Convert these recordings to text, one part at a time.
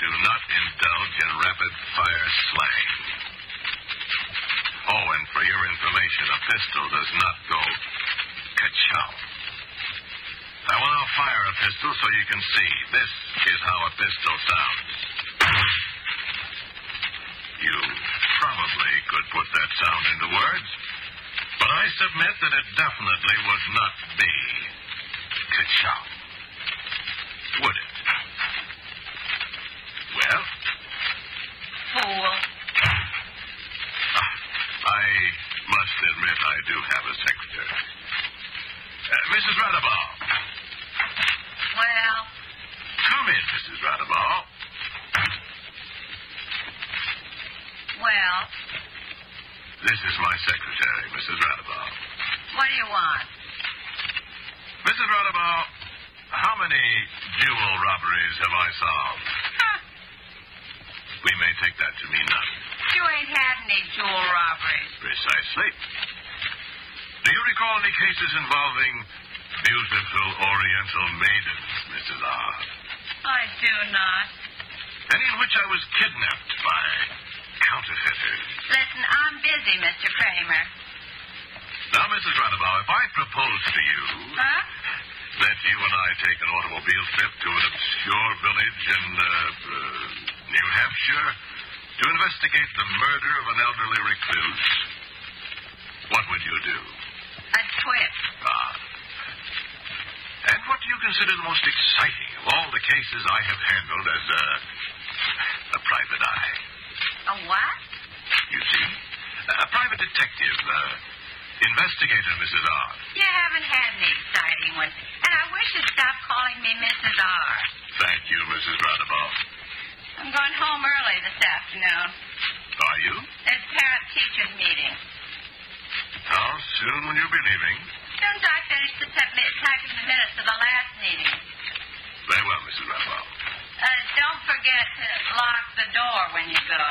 do not indulge in rapid-fire slang. Oh, and for your information, a pistol does not go ka-chow. I will now fire a pistol so you can see. This is how a pistol sounds. You probably could put that sound into words, but I submit that it definitely would not be ka-chow. Would it? Well? Fool. I must admit I do have a secretary. Mrs. Radabaugh. Well? Come in, Mrs. Radabaugh. Well? This is my secretary, Mrs. Radabaugh. What do you want? Mrs. Radabaugh, how many jewel robberies have I solved? Huh. We may take that to mean none. You ain't had any jewel robberies. Precisely. Do you recall any cases involving beautiful Oriental maidens, Mrs. R? I do not. Any in which I was kidnapped by counterfeiters? Listen, I'm busy, Mr. Kramer. Now, Mrs. Radabaugh, if I propose to you Huh? that you and I take an automobile trip to an obscure village in New Hampshire to investigate the murder of an elderly recluse, what would you do? I'd quit. And what do you consider the most exciting of all the cases I have handled as a private eye? A what? You see, a private detective, investigator, Mrs. R. You haven't had any exciting ones. And I wish you'd stop calling me Mrs. R. Thank you, Mrs. Radabaugh. I'm going home early this afternoon. Are you? There's parent-teachers meeting. How soon will you be leaving? As soon as I finish typing the minutes of the last meeting. Very well, Mrs. Radabaugh. Don't forget to lock the door when you go.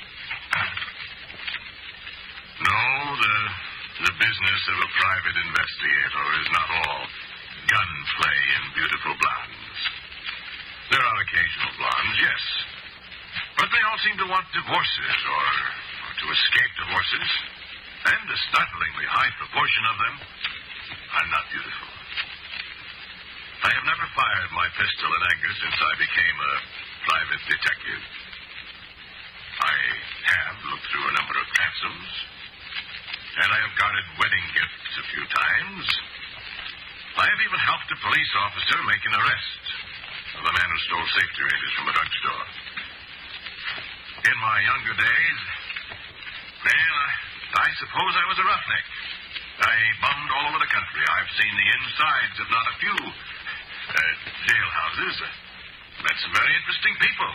No, the business of a private investigator is not all gunplay and beautiful blondes. There are occasional blondes, yes. But they all seem to want divorces or to escape divorces. And a startlingly high proportion of them are not beautiful. I have never fired my pistol in anger since I became a private detective. I have looked through a number of transoms, and I have guarded wedding gifts a few times. I have even helped a police officer make an arrest of a man who stole safety razors from a drugstore. In my younger days, well, I suppose I was a roughneck. I bummed all over the country. I've seen the insides of not a few jailhouses. Met some very interesting people.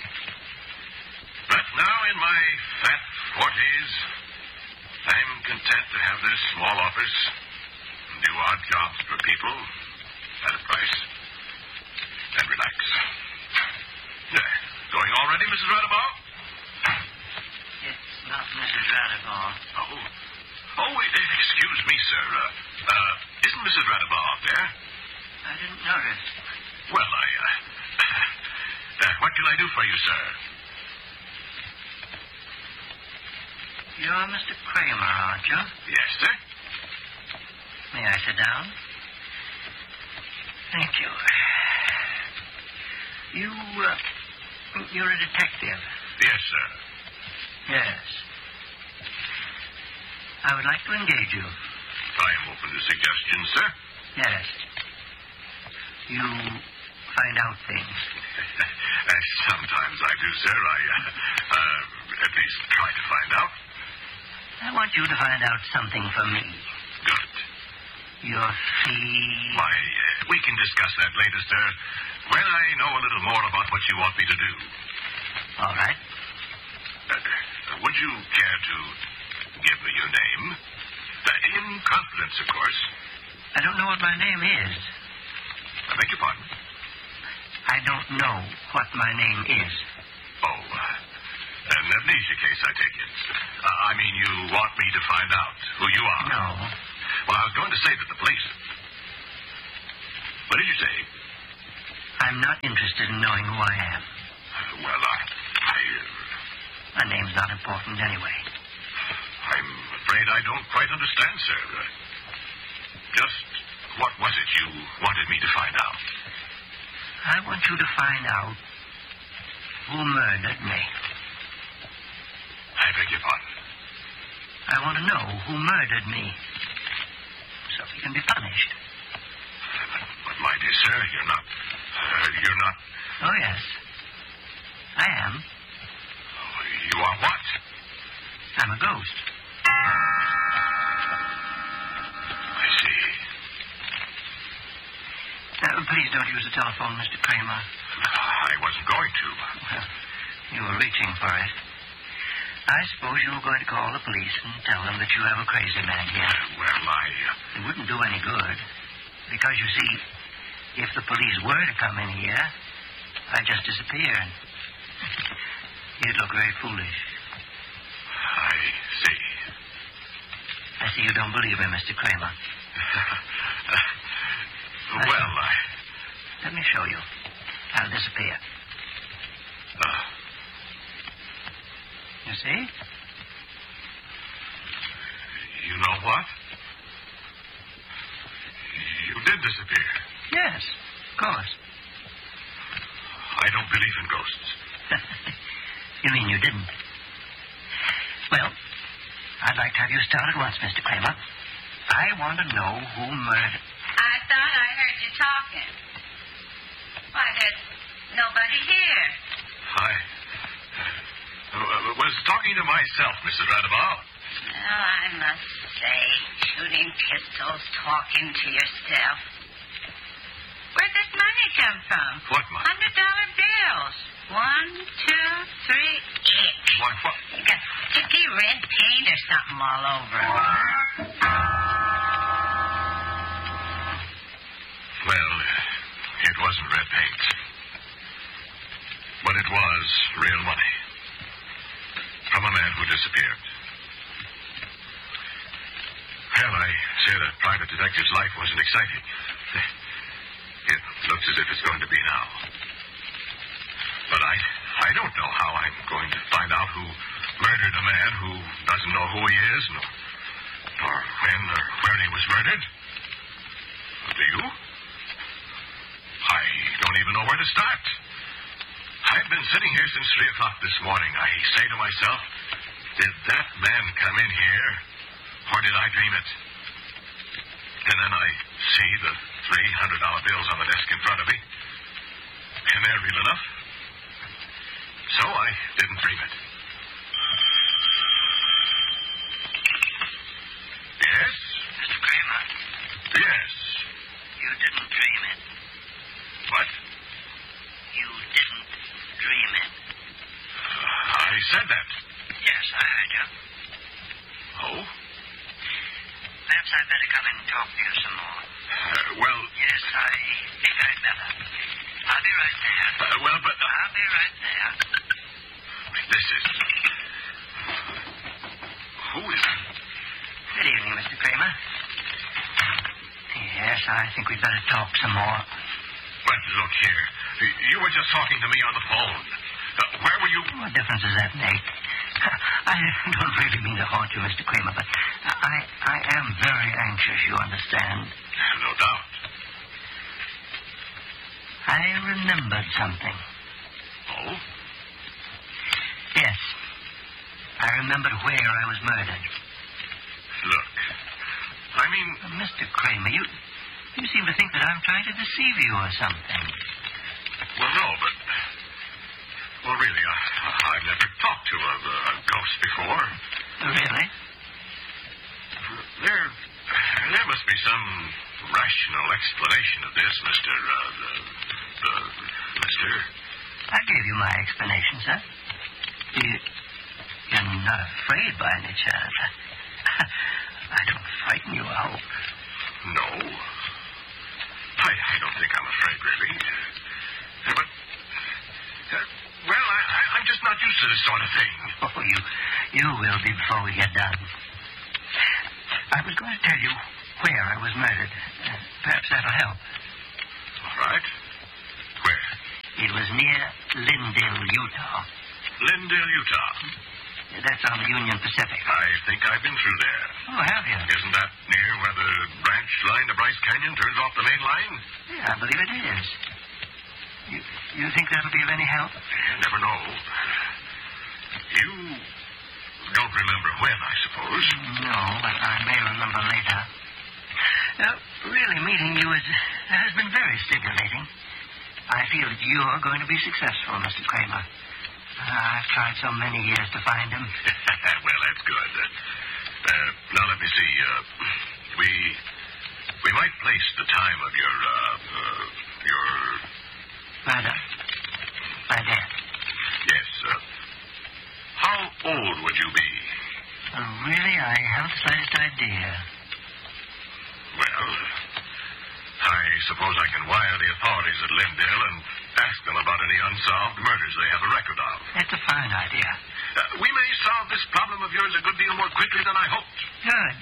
But now in my fat 40s, I'm content to have this small office, do odd jobs for people at a price, and relax. Going already, Mrs. Radabaugh? It's not Mrs. Radabaugh. Oh, wait, excuse me, sir. Isn't Mrs. Radabaugh up there? I didn't notice. Well, what can I do for you, sir? You're Mr. Kramer, aren't you? Yes, sir. May I sit down? Thank you. You're a detective. Yes, sir. Yes. I would like to engage you. I am open to suggestions, sir. Yes. You find out things. Sometimes I do, sir. I at least try to find out. I want you to find out something for me. Good. Your fee... Why, we can discuss that later, sir, when I know a little more about what you want me to do. All right. Would you care to give me your name? In confidence, of course. I don't know what my name is. I beg your pardon? I don't know what my name is. Oh, an amnesia case, I take it. I mean, you want me to find out who you are? No. Well, I was going to say that the police... What did you say? I'm not interested in knowing who I am. Well, My name's not important anyway. I'm afraid I don't quite understand, sir. Just what was it you wanted me to find out? I want you to find out who murdered me. I beg your pardon. I want to know who murdered me, so he can be punished. But my dear sir, you're not... Oh, yes. I am. You are what? I'm a ghost. I see. Please don't use the telephone, Mr. Kramer. I wasn't going to. Well, you were reaching for it. I suppose you were going to call the police and tell them that you have a crazy man here. Well, It wouldn't do any good. Because, you see, if the police were to come in here, I'd just disappear. And you'd look very foolish. I see. I see you don't believe me, Mr. Kramer. Well, Let me show you. I'll disappear. You see? You know what? You did disappear. Yes, of course. I don't believe in ghosts. You mean you didn't? Well, I'd like to have you start at once, Mr. Kramer. I want to know who murdered... I thought I heard you talking. Why, there's nobody here. I was talking to myself, Mrs. Radabal. Well, I must say, shooting pistols, talking to yourself. Where'd this money come from? What money? $100 bills. 1, 2, 3, each. What? You got sticky red paint or something all over 'em. Well, it wasn't red paint. But it was real money. From a man who disappeared. Well, I said a private detective's life wasn't exciting. It looks as if it's going to be now. But I don't know how I'm going to find out who murdered a man who doesn't know who he is, nor when or where he was murdered. Do you? I don't even know where to start. I've been sitting here since 3 o'clock this morning. I say to myself, did that man come in here, or did I dream it? And then I see the $300 bills on the desk in front of me, and they're real enough. So I didn't dream it. Yes? Mr. Kramer? Yes. You didn't dream it. What? You didn't dream it. I said that. Yes, I heard you. Oh? Perhaps I'd better come in and talk to you some more. Well... Yes, I think I'd better. I'll be right there. but... I'll be right there. This is... Who is it? Good evening, Mr. Kramer. Yes, I think we'd better talk some more. But look here. You were just talking to me on the phone. Where were you... What difference does that make? I don't really mean to haunt you, Mr. Kramer, but I am very anxious, you understand. No doubt. I remembered something. Oh? Yes. I remembered where I was murdered. Look. I mean... Mr. Kramer, you seem to think that I'm trying to deceive you or something. Well, no, but... Well, really, I've never talked to a ghost before. Really? There must be some rational explanation of this, Mr. I gave you my explanation, sir. You're not afraid by any chance. I don't frighten you, I hope. No. I don't think I'm afraid, really. But... well, I'm just not used to this sort of thing. Oh, you will be before we get done. I was going to tell you where I was murdered. Perhaps that'll help. All right. Where? It was near Lindale, Utah. Lindale, Utah. That's on the Union Pacific. I think I've been through there. Oh, have you? Isn't that near where the branch line to Bryce Canyon turns off the main line? Yeah, I believe it is. You think that'll be of any help? You never know. You don't remember when, I suppose. No, but I may remember later. Really, meeting you has been very stimulating. I feel that you're going to be successful, Mr. Kramer. I've tried so many years to find him. Well, that's good. Now, let me see. We might place the time of your... Murder? My death? Yes. How old would you be? Really, I haven't the slightest idea. Well, I suppose I can wire the authorities at Lindale and ask them about any unsolved murders they have a record of. That's a fine idea. We may solve this problem of yours a good deal more quickly than I hoped. Good.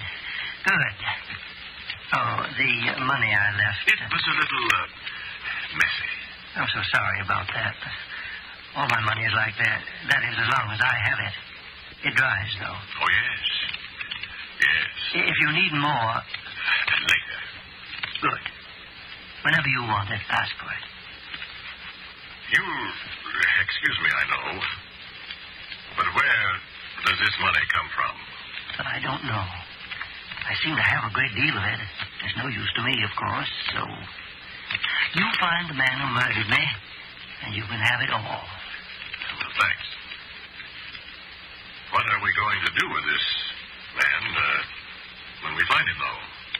Oh, the money I left. It was a little messy. I'm so sorry about that. All my money is like that. That is, as long as I have it. It dries, though. Oh, yes. Yes. If you need more... Later. Good. Whenever you want it, ask for it. You'll excuse me, I know. But where does this money come from? I don't know. I seem to have a great deal of it. It's no use to me, of course, so... You find the man who murdered me, and you can have it all. Well, thanks. What are we going to do with this man when we find him, though?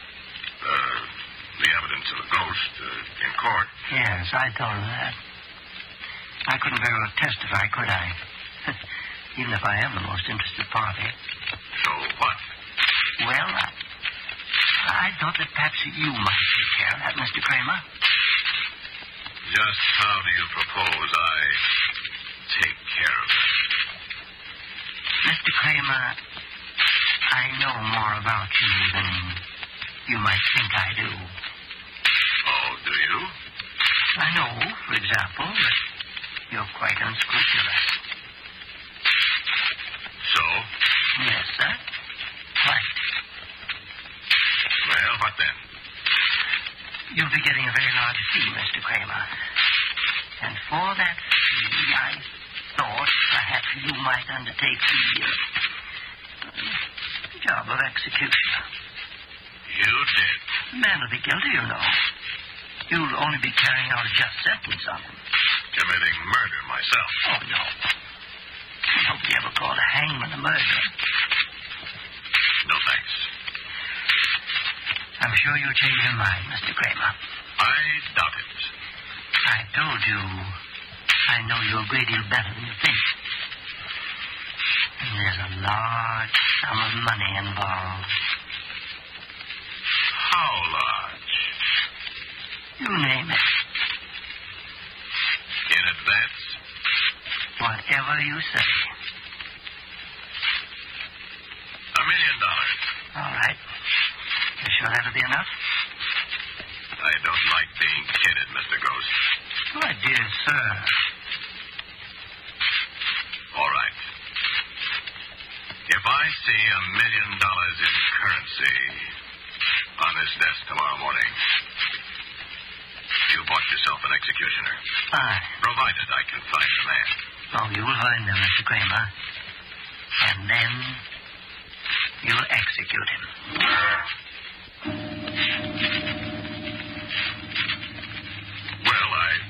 The evidence of a ghost in court. Yes, I told him that. I couldn't very well testify, could I? Even if I am the most interested party. So what? Well, I thought that perhaps you might take care of that, Mr. Kramer. Just how do you propose I take care of it? Mr. Kramer, I know more about you than you might think I do. Oh, do you? I know, for example, that you're quite unscrupulous. So? Yes, sir. Right. Well, what then? You'll be getting a very large fee, Mr. Kramer. And for that fee, I thought perhaps you might undertake the job of executioner. You did? The man will be guilty, you know. You'll only be carrying out a just sentence on him. Committing murder myself? Oh, no. Nobody ever called a hangman a murderer. No, thanks. I'm sure you'll change your mind, Mr. Kramer. I doubt it. I told you I know you a great deal better than you think. And there's a large sum of money involved. How large? You name it. In advance? Whatever you say. $1 million. All right. You sure that'll be enough? I don't like being kidded, Mr. Ghost. My dear sir. All right. If I see $1 million in currency on this desk tomorrow morning, you bought yourself an executioner. Fine. Provided I can find the man. Oh, you'll find him, Mr. Kramer. And then you'll execute him. Well,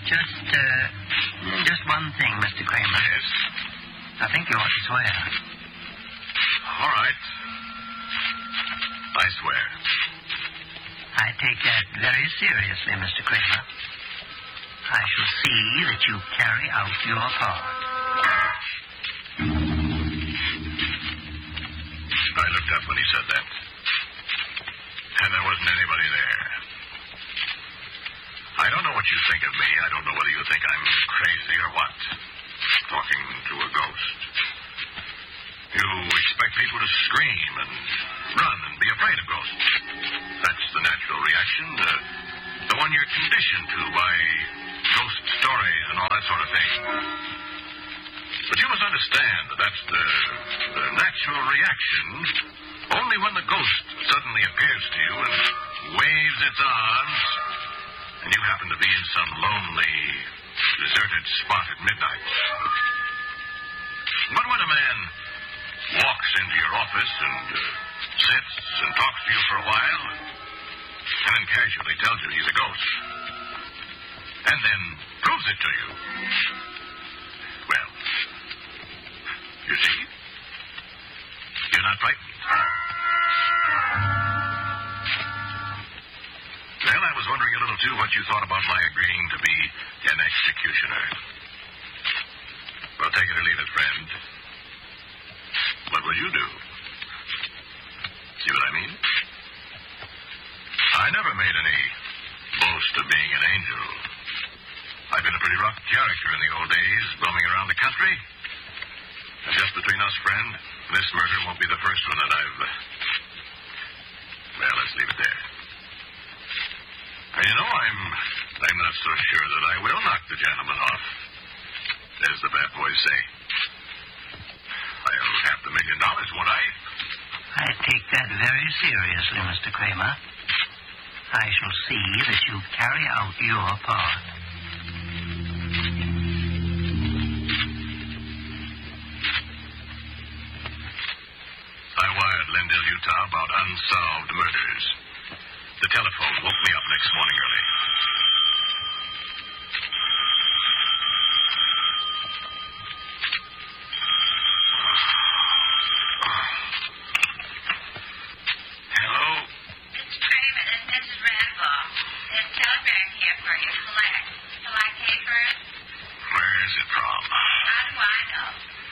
Just one thing, Mr. Kramer. Yes? I think you ought to swear. All right. I swear. I take that very seriously, Mr. Kramer. I shall see that you carry out your part. I looked up when he said that. And there wasn't anybody there. I don't know what you think of me. I don't know whether you think I'm crazy or what. Talking to a ghost. You expect people to scream and run and be afraid of ghosts. That's the natural reaction. The one you're conditioned to by ghost stories and all that sort of thing. But you must understand that that's the natural reaction only when the ghost suddenly appears to you and waves its arms and you happen to be in some lonely, deserted spot at midnight. But when a man walks into your office and sits and talks to you for a while and then casually tells you he's a ghost and then proves it to you, well, you see, you're not frightened. Well, I was wondering a little, too, what you thought about my agreeing to be an executioner. Well, take it or leave it, friend. What will you do? See what I mean? I never made any boast of being an angel. I've been a pretty rough character in the old days, bumming around the country. And just between us, friend, this murder won't be the first one that I've... Well, let's leave it there. And you know, I'm not so sure that I will knock the gentleman off, as the bad boys say. I'll have the $1 million, won't I? I take that very seriously, Mr. Kramer. I shall see that you carry out your part. I wired Lendale, Utah about unsolved murders. The telephone woke me up next morning early. Hello? Mr. Kramer, this is Mrs. Randolph. There's a telegram here for you to collect. Shall I pay for it? Where is it from? How do I know?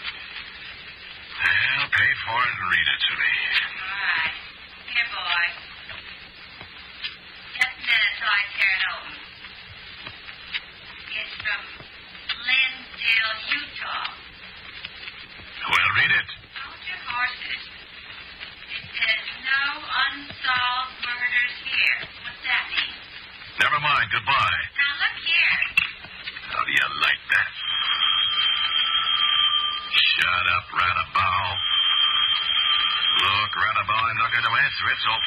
Well, pay for it and read it to me. All right. Here, boy. Just a minute till I tear it open. It's from Lendale, Utah. Well, read it. Hold your horses. It says no unsolved murders here. What's that mean? Never mind. Goodbye. Now, look here. How do you like that? Shut up, Radabow. Look, Radabow, I'm not going to answer it, so...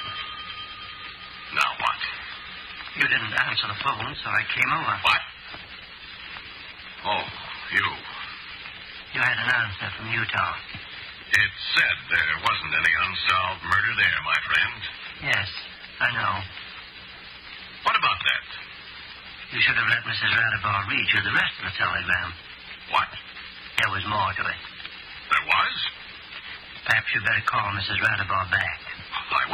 Now what? You didn't answer the phone, so I came over. What? Oh, you. You had an answer from Utah. It said there wasn't any unsolved murder there, my friend. Yes, I know. What about that? You should have let Mrs. Radabaugh read you the rest of the telegram. What? There was more to it. There was? Perhaps you'd better call Mrs. Radabaugh back. I will.